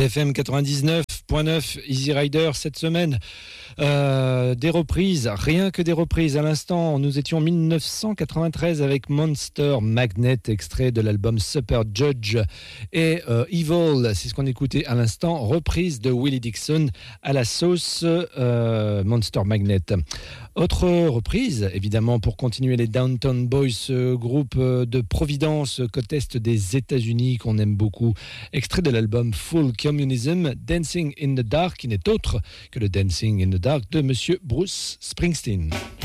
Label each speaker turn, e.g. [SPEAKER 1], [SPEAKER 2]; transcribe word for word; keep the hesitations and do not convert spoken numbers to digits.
[SPEAKER 1] F M quatre-vingt-dix-neuf point neuf, Easy Rider cette semaine. Euh, des reprises, rien que des reprises. À l'instant, nous étions en dix-neuf cent quatre-vingt-treize avec Monster Magnet, extrait de l'album Super Judge. Et euh, Evil, c'est ce qu'on écoutait à l'instant, reprise de Willie Dixon à la sauce euh, Monster Magnet. Autre reprise, évidemment, pour continuer les Downtown Boys, ce groupe de Providence, côte est des États-Unis qu'on aime beaucoup. Extrait de l'album Full Communism, Dancing in the Dark, qui n'est autre que le Dancing in the Dark de Monsieur Bruce Springsteen.